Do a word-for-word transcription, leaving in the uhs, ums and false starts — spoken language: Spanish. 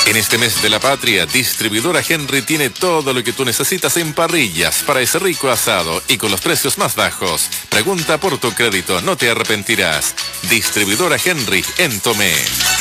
En este mes de la patria, Distribuidora Henry tiene todo lo que tú necesitas en parrillas para ese rico asado y con los precios más bajos. Pregunta por tu crédito, no te arrepentirás. Distribuidora Henry en Tomé.